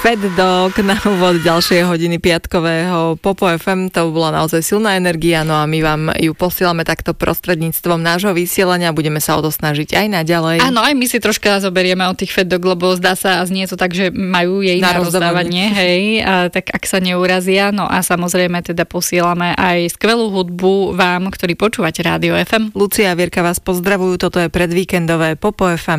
Fat Dog na úvod ďalšej hodiny piatkového Popo FM. To bola naozaj silná energia, no a my vám ju posielame takto prostredníctvom nášho vysielania. Budeme sa o to snažiť aj naďalej. Áno, aj my si troška zoberieme od tých Fat Dog, lebo zdá sa a znie to tak, že majú jej na rozdávanie, hej, a tak ak sa neurazia. No a samozrejme teda posielame aj skvelú hudbu vám, ktorí počúvate Rádio FM. Lucia a Vierka vás pozdravujú, toto je predvíkendové Popo FM.